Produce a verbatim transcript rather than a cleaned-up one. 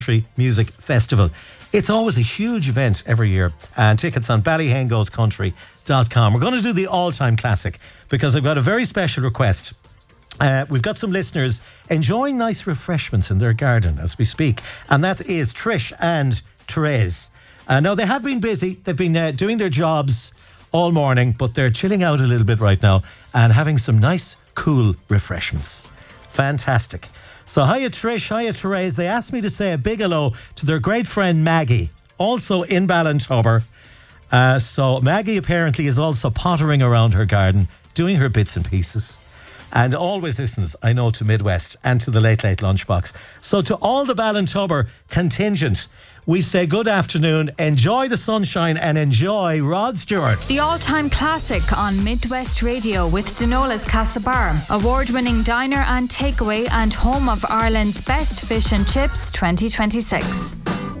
Country Music Festival. It's always a huge event every year, and tickets on ballyhangos country dot com. We're going to do the all-time classic because I've got a very special request. Uh, we've got some listeners enjoying nice refreshments in their garden as we speak, and that is Trish and Therese. Uh, now, they have been busy. They've been uh, doing their jobs all morning, but they're chilling out a little bit right now and having some nice, cool refreshments. Fantastic. So, hiya Trish, hiya Therese. They asked me to say a big hello to their great friend Maggie, also in Ballintubber. Uh, so, Maggie apparently is also pottering around her garden, doing her bits and pieces, and always listens, I know, to Midwest and to the Late Late Lunchbox. So, to all the Ballintubber contingent, we say good afternoon, enjoy the sunshine and enjoy Rod Stewart. The all-time classic on Midwest Radio with Denola's Castlebar, award-winning diner and takeaway and home of Ireland's best fish and chips twenty twenty-six.